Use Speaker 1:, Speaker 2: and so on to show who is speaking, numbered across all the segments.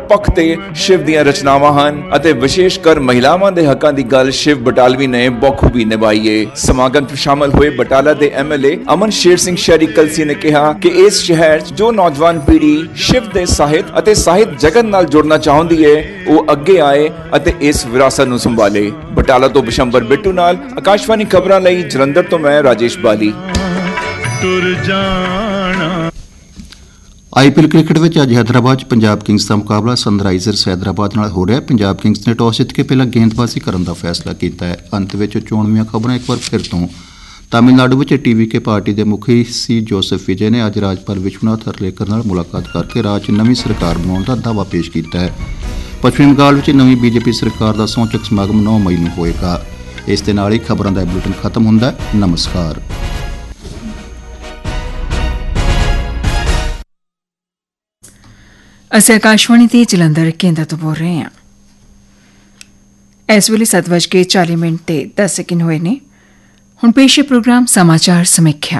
Speaker 1: ਪੱਖ ਤੇ ਸ਼ਿਵ ਦੀਆਂ ਰਚਨਾਵਾਂ ਹਨ ਅਤੇ ਵਿਸ਼ੇਸ਼ ਕਰ ਮਹਿਲਾਵਾਂ ਦੇ ਹੱਕਾਂ ਦੀ ਗੱਲ ਸ਼ਿਵ ਬਟਾਲਵੀ ਨੇ ਬਖੂਬੀ ਨਿਭਾਈ ਹੈ। ਸਮਾਗਮ ਵਿੱਚ ਸ਼ਾਮਲ ਹੋਏ ਬਟਾਲਾ ਦੇ ਐਮਐਲਏ ਅਮਨ ਸ਼ੇਰ ਸਿੰਘ ਸ਼ਹਿਰੀ ਕਲਸੀ ਨੇ ਕਿਹਾ ਕਿ ਇਸ ਸ਼ਹਿਰ 'ਚ ਜੋ ਨੌਜਵਾਨ ਪੀੜ੍ਹੀ ਸ਼ਿਵ ਦੇ ਸਾਹਿਤ ਅਤੇ ਸਾਹਿਤ ਜਗਤ ਨਾਲ ਜੁੜਨਾ ਚਾਹੁੰਦੀ ਹੈ ਉਹ ਅੱਗੇ ਆਏ ਅਤੇ ਇਸ ਵਿਰਾਸਤ ਨੂੰ ਸੰਭਾਲੇ। ਬਟਾਲਾ ਤੋਂ ਬਿਸ਼ੰਬਰ ਬਿੱਟੂ ਨਾਲ ਆਕਾਸ਼ਵਾਣੀ ਖਬਰਾਂ ਲਈ ਜਲੰਧਰ ਤੋਂ ਮੈਂ ਰਾਜੇਸ਼ ਬਾਲੀ।
Speaker 2: ਆਈਪੀਐਲ ਕ੍ਰਿਕਟ ਵਿੱਚ ਅੱਜ ਹੈਦਰਾਬਾਦ 'ਚ ਪੰਜਾਬ ਕਿੰਗਸ ਦਾ ਮੁਕਾਬਲਾ ਸਨਰਾਈਜ਼ਰਸ ਹੈਦਰਾਬਾਦ ਨਾਲ ਹੋ ਰਿਹਾ। ਪੰਜਾਬ ਕਿੰਗਸ ਨੇ ਟਾਸ ਜਿੱਤ ਕੇ ਪਹਿਲਾਂ ਗੇਂਦਬਾਜ਼ੀ ਕਰਨ ਦਾ ਫੈਸਲਾ ਕੀਤਾ ਹੈ। ਅੰਤ ਵਿੱਚ ਚੋਣਵੀਆਂ ਖਬਰਾਂ ਇੱਕ ਵਾਰ ਫਿਰ ਤੋਂ। ਤਾਮਿਲਨਾਡੂ ਵਿੱਚ ਟੀਵੀਕੇ ਪਾਰਟੀ ਦੇ ਮੁਖੀ ਸੀ ਜੋਸਫ ਵਿਜੇ ਨੇ ਅੱਜ ਰਾਜਪਾਲ ਵਿਸ਼ਵਨਾਥ ਹਰਲੇਕਰ ਨਾਲ ਮੁਲਾਕਾਤ ਕਰਕੇ ਰਾਜ 'ਚ ਨਵੀਂ ਸਰਕਾਰ ਬਣਾਉਣ ਦਾ ਦਾਅਵਾ ਪੇਸ਼ ਕੀਤਾ ਹੈ। ਪੱਛਮੀ ਬੰਗਾਲ ਵਿੱਚ ਨਵੀਂ ਬੀਜੇਪੀ ਸਰਕਾਰ ਦਾ ਸਹੁੰ ਚੁੱਕ ਸਮਾਗਮ 9 ਮਈ ਨੂੰ ਹੋਏਗਾ। ਇਸ ਦੇ ਨਾਲ ਹੀ ਖਬਰਾਂ ਦਾ ਬੁਲੇਟਿਨ ਖਤਮ ਹੁੰਦਾ ਹੈ। ਨਮਸਕਾਰ।
Speaker 3: ਅਸੀਂ ਆਕਾਸ਼ਵਾਣੀ ਦੇ ਜਲੰਧਰ ਕੇਂਦਰ ਤੋਂ ਬੋਲ ਰਹੇ ਹਾਂ। ਇਸ ਵੇਲੇ 7:40 ਤੇ 10 ਸੈਕਿੰਡ ਹੋਏ ਨੇ। ਹੁਣ ਪੇਸ਼ ਹੈ ਪ੍ਰੋਗਰਾਮ ਸਮਾਚਾਰ ਸਮੀਖਿਆ।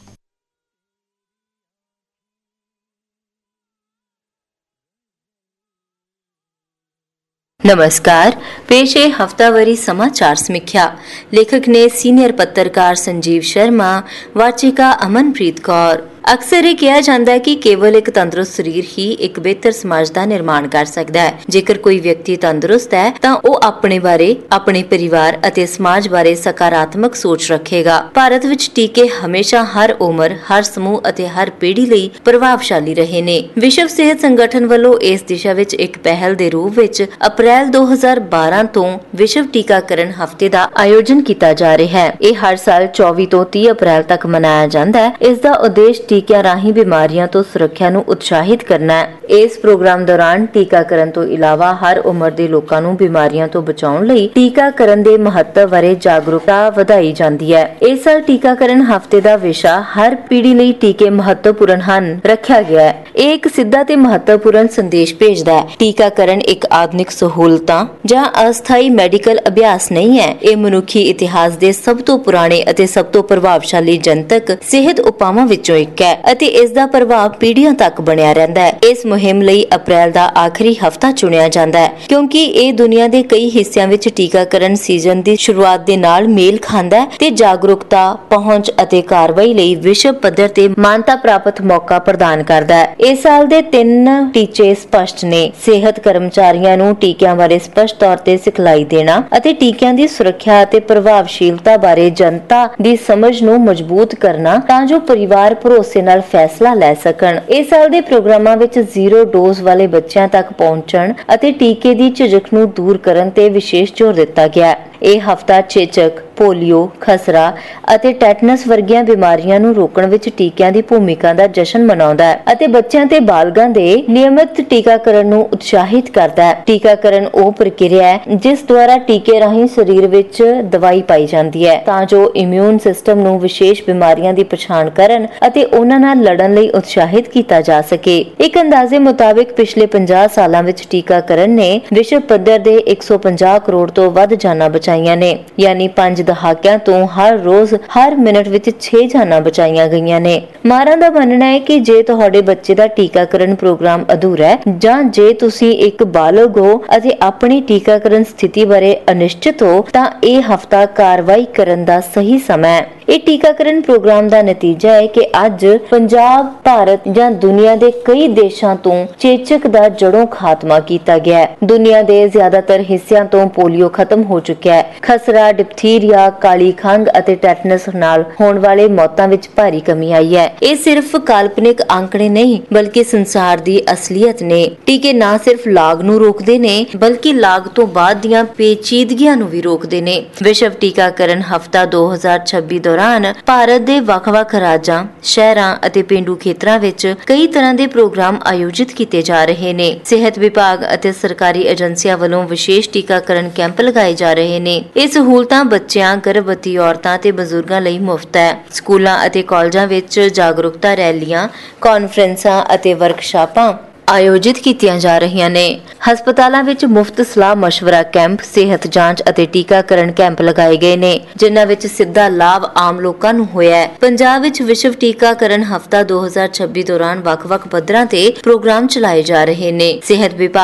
Speaker 4: नमस्कार, पेश है हफ्तावारी समाचार समीक्षा। लेखक ने सीनियर पत्रकार संजीव शर्मा, वाचिका अमनप्रीत कौर। अक्सर ये किया जाता है कि केवल एक तंदुरुस्त शरीर ही एक बेहतर समाज का निर्माण कर सकता है। जेकर कोई व्यक्ति तंदुरुस्त है तो वह अपने बारे, अपने परिवार और समाज बारे सकारात्मक सोच रखेगा। भारत विच टीके हमेशा हर उम्र, हर समूह और हर पीढ़ी लई प्रभावशाली रहे ने। विश्व सेहत संगठन वालों इस दिशा विच एक पहल के रूप विच अप्रैल 2012 तो विश्व टीकाकरण हफ्ते का आयोजन किया जा रहा है। यह हर साल 24 तो 30 अप्रैल तक मनाया जाता है। इसका उद्देश्य टीकिਆਂ ਰਾਹੀਂ ਬਿਮਾਰੀਆਂ ਤੋਂ ਸੁਰੱਖਿਆ ਨੂੰ ਉਤਸ਼ਾਹਿਤ ਕਰਨਾ ਹੈ। ਇਸ ਪ੍ਰੋਗਰਾਮ ਦੌਰਾਨ ਟੀਕਾਕਰਨ ਤੋਂ ਇਲਾਵਾ ਹਰ ਉਮਰ ਦੇ ਲੋਕਾਂ ਨੂੰ ਬਿਮਾਰੀਆਂ ਤੋਂ ਬਚਾਉਣ ਲਈ ਟੀਕਾਕਰਨ ਦੇ ਮਹੱਤਵ ਬਾਰੇ ਜਾਗਰੂਕਤਾ ਵਧਾਈ ਜਾਂਦੀ ਹੈ। ਇਸ ਸਾਲ ਟੀਕਾਕਰਨ ਹਫ਼ਤੇ ਦਾ ਵਿਸ਼ਾ ਹਰ ਪੀੜ੍ਹੀ ਲਈ ਟੀਕੇ ਮਹੱਤਵਪੂਰਨ ਹਨ ਰੱਖਿਆ ਗਿਆ ਹੈ। ਇਹ ਇੱਕ ਸਿੱਧਾ ਤੇ ਮਹੱਤਵਪੂਰਨ ਸੰਦੇਸ਼ ਭੇਜਦਾ ਹੈ। ਟੀਕਾਕਰਨ ਇੱਕ ਆਧੁਨਿਕ ਸਹੂਲਤਾਂ ਜਾਂ ਅਸਥਾਈ ਮੈਡੀਕਲ ਅਭਿਆਸ ਨਹੀਂ ਹੈ। ਇਹ ਮਨੁੱਖੀ ਇਤਿਹਾਸ ਦੇ ਸਭ ਤੋਂ ਪੁਰਾਣੇ ਅਤੇ ਸਭ ਤੋਂ ਪ੍ਰਭਾਵਸ਼ਾਲੀ ਜਨਤਕ ਸਿਹਤ ਉਪਾਵਾਂ ਵਿੱਚੋਂ ਇੱਕ ਹੈ ਅਤੇ ਇਸ ਦਾ ਪ੍ਰਭਾਵ ਪੀੜ੍ਹੀਆਂ ਤੱਕ ਬਣਿਆ ਰਹਿੰਦਾ ਹੈ। ਇਸ ਮੁਹਿੰਮ ਲਈ ਅਪ੍ਰੈਲ ਦਾ ਆਖਰੀ ਹਫ਼ਤਾ ਚੁਣਿਆ ਜਾਂਦਾ ਹੈ ਕਿਉਂਕਿ ਇਹ ਦੁਨੀਆ ਦੇ ਕਈ ਹਿੱਸਿਆਂ ਵਿੱਚ ਟੀਕਾਕਰਨ ਸੀਜ਼ਨ ਦੀ ਸ਼ੁਰੂਆਤ ਦੇ ਨਾਲ ਮੇਲ ਖਾਂਦਾ ਹੈ ਤੇ ਜਾਗਰੂਕਤਾ, ਪਹੁੰਚ ਅਤੇ ਕਾਰਵਾਈ ਲਈ ਵਿਸ਼ਵ ਪੱਧਰ ਤੇ ਮਾਨਤਾ ਪ੍ਰਾਪਤ ਮੌਕਾ ਪ੍ਰਦਾਨ ਕਰਦਾ ਹੈ। ਇਸ ਸਾਲ ਦੇ 3 ਟੀਚੇ ਸਪਸ਼ਟ ਨੇ। ਸਿਹਤ ਕਰਮਚਾਰੀਆਂ ਨੂੰ ਟੀਕਿਆਂ ਬਾਰੇ ਸਪਸ਼ਟ ਤੌਰ ਤੇ ਸਿਖਲਾਈ ਦੇਣਾ ਅਤੇ ਟੀਕਿਆਂ ਦੀ ਸੁਰੱਖਿਆ ਅਤੇ ਪ੍ਰਭਾਵਸ਼ੀਲਤਾ ਬਾਰੇ ਜਨਤਾ ਦੀ ਸਮਝ ਨੂੰ ਮਜ਼ਬੂਤ ਕਰਨਾ ਤਾਂ ਜੋ ਪਰਿਵਾਰ ਭਰੋਸੇ ਨਾਲ ਫੈਸਲਾ ਲੈ ਸਕਣ। ਇਸ ਸਾਲ ਦੇ ਪ੍ਰੋਗਰਾਮਾਂ ਵਿੱਚ 0 ਡੋਜ਼ ਵਾਲੇ ਬੱਚਿਆਂ ਤੱਕ ਪਹੁੰਚਣ ਅਤੇ ਟੀਕੇ ਦੀ ਝਿਜਕ ਨੂੰ ਦੂਰ ਕਰਨ ਤੇ ਵਿਸ਼ੇਸ਼ ਜ਼ੋਰ ਦਿੱਤਾ ਗਿਆ ਹੈ। ਇਹ ਹਫ਼ਤਾ ਚੇਚਕ, ਪੋਲੀਓ, ਖਸਰਾ ਅਤੇ ਟੈਟਨਸ ਵਰਗੀਆਂ ਬਿਮਾਰੀਆਂ ਨੂੰ ਰੋਕਣ ਵਿੱਚ ਟੀਕਿਆਂ ਦੀ ਭੂਮਿਕਾ ਦਾ ਜਸ਼ਨ ਮਨਾਉਂਦਾ ਹੈ ਅਤੇ ਬੱਚਿਆਂ ਤੇ ਬਾਲਗਾਂ ਦੇ ਨਿਯਮਿਤ ਟੀਕਾਕਰਨ ਨੂੰ ਉਤਸ਼ਾਹਿਤ ਕਰਦਾ ਹੈ। ਟੀਕਾਕਰਨ ਉਹ ਪ੍ਰਕਿਰਿਆ ਹੈ ਜਿਸ ਦੁਆਰਾ ਟੀਕੇ ਰਾਹੀਂ ਸਰੀਰ ਵਿੱਚ ਦਵਾਈ ਪਾਈ ਜਾਂਦੀ ਹੈ ਤਾਂ ਜੋ ਇਮਿਊਨ ਸਿਸਟਮ ਨੂੰ ਵਿਸ਼ੇਸ਼ ਬਿਮਾਰੀਆਂ ਦੀ ਪਛਾਣ ਕਰਨ ਅਤੇ ਉਹਨਾਂ ਨਾਲ ਲੜਨ ਲਈ ਉਤਸ਼ਾਹਿਤ ਕੀਤਾ ਜਾ ਸਕੇ। ਇੱਕ ਅੰਦਾਜ਼ੇ ਮੁਤਾਬਿਕ ਪਿਛਲੇ 50 ਸਾਲਾਂ ਵਿੱਚ ਟੀਕਾਕਰਨ ਨੇ ਵਿਸ਼ਵ ਪੱਧਰ ਦੇ 150 ਕਰੋੜ ਤੋਂ ਵੱਧ ਜਾਨਾਂ ਬਚਾਈਆਂ ਨੇ, ਯਾਨੀ 5 ਦਹਾਕਿਆਂ ਤੋਂ ਹਰ ਰੋਜ਼ ਹਰ ਮਿੰਟ ਵਿੱਚ 6 ਜਾਨਾਂ ਬਚਾਈਆਂ ਗਈਆਂ ਨੇ। ਮਾਹਰਾਂ ਦਾ ਮੰਨਣਾ ਹੈ ਕਿ ਜੇ ਤੁਹਾਡੇ ਬੱਚੇ ਦਾ ਟੀਕਾਕਰਨ ਪ੍ਰੋਗਰਾਮ ਅਧੂਰਾ ਹੈ ਜਾਂ ਜੇ ਤੁਸੀਂ ਇੱਕ ਬਾਲਗ ਹੋ ਅਤੇ ਆਪਣੀ ਟੀਕਾਕਰਨ ਸਥਿਤੀ ਬਾਰੇ ਅਨਿਸ਼ਚਿਤ ਹੋ ਤਾਂ ਇਹ ਹਫ਼ਤਾ ਕਾਰਵਾਈ ਕਰਨ ਦਾ ਸਹੀ ਸਮਾਂ ਹੈ। ਇਹ ਟੀਕਾਕਰਨ ਪ੍ਰੋਗਰਾਮ ਦਾ ਨਤੀਜਾ ਹੈ ਕਿ ਅੱਜ ਪੰਜਾਬ, ਭਾਰਤ ਜਾਂ ਦੁਨੀਆ ਦੇ ਕਈ ਦੇਸ਼ਾਂ ਤੋਂ ਚੇਚਕ ਦਾ ਜੜੋਂ ਖਾਤਮਾ ਕੀਤਾ ਗਿਆ ਹੈ। ਦੁਨੀਆ ਦੇ ਜ਼ਿਆਦਾਤਰ ਹਿੱਸਿਆਂ ਤੋਂ ਪੋਲੀਓ ਖਤਮ ਹੋ ਚੁੱਕਿਆ ਹੈ। ਖਸਰਾ, ਡਿਪਥੀਰੀਆ, ਕਾਲੀ ਖੰਘ ਅਤੇ ਟੈਟਨਸ ਨਾਲ ਹੋਣ ਵਾਲੇ ਮੌਤਾਂ ਵਿੱਚ ਭਾਰੀ ਕਮੀ ਆਈ ਹੈ। ਇਹ ਸਿਰਫ ਕਾਲਪਨਿਕ ਅੰਕੜੇ ਨਹੀਂ ਬਲਕਿ ਸੰਸਾਰ ਦੀ ਅਸਲੀਅਤ ਨੇ। ਟੀਕੇ ਨਾ ਸਿਰਫ ਲਾਗ ਨੂੰ ਰੋਕਦੇ ਨੇ ਬਲਕਿ ਲਾਗ ਤੋਂ ਬਾਅਦ ਦੀਆਂ ਪੇਚੀਦਗੀਆਂ ਨੂੰ ਵੀ ਰੋਕਦੇ ਨੇ। ਵਿਸ਼ਵ ਟੀਕਾਕਰਨ ਹਫ਼ਤਾ 2026 ਦੌਰਾਨ ਭਾਰਤ ਦੇ ਵੱਖ-ਵੱਖ ਰਾਜਾਂ, ਸ਼ਹਿਰਾਂ ਅਤੇ ਪੇਂਡੂ ਖੇਤਰਾਂ ਵਿੱਚ ਕਈ ਤਰ੍ਹਾਂ ਦੇ ਪ੍ਰੋਗਰਾਮ ਆਯੋਜਿਤ ਕੀਤੇ ਜਾ ਰਹੇ ਨੇ। ਸਿਹਤ ਵਿਭਾਗ ਅਤੇ ਸਰਕਾਰੀ ਏਜੰਸੀਆਂ ਵੱਲੋਂ ਵਿਸ਼ੇਸ਼ ਟੀਕਾਕਰਨ ਕੈਂਪ ਲਗਾਏ ਜਾ ਰਹੇ ਨੇ। ਇਹ ਸਹੂਲਤਾਂ ਬੱਚਿਆਂ, ਗਰਭਵਤੀ ਔਰਤਾਂ ਤੇ ਬਜ਼ੁਰਗਾਂ ਲਈ ਮੁਫਤ ਹੈ। ਸਕੂਲਾਂ ਅਤੇ ਕਾਲਜਾਂ ਵਿੱਚ ਜਾਗਰੂਕਤਾ ਰੈਲੀਆਂ, ਕਾਨਫਰੰਸਾਂ ਅਤੇ ਵਰਕਸ਼ਾਪਾਂ ਆਯੋਜਿਤ ਕੀਤੀਆਂ ਜਾ ਰਹੀਆਂ ਨੇ। ਹਸਪਤਾਲਾਂ ਵਿੱਚ ਮੁਫਤ ਸਲਾਹ ਮਸ਼ਵਰਾ ਕੈਂਪ, ਸਿਹਤ ਜਾਂਚ ਅਤੇ ਟੀਕਾਕਰਨ ਕੈਂਪ ਲਗਾਏ ਗਏ ਨੇ ਜਿਨ੍ਹਾਂ ਵਿੱਚ ਸਿੱਧਾ ਲਾਭ ਆਮ ਲੋਕਾਂ ਨੂੰ ਹੋਇਆ ਹੈ। ਪੰਜਾਬ ਵਿੱਚ ਵਿਸ਼ਵ ਟੀਕਾਕਰਨ ਹਫ਼ਤਾ 2026 ਦੌਰਾਨ ਵੱਖ-ਵੱਖ ਪੱਧਰਾਂ ਤੇ ਪ੍ਰੋਗਰਾਮ ਚਲਾਏ ਜਾ ਰਹੇ ਨੇ। ਸਿਹਤ ਵਿਭਾਗ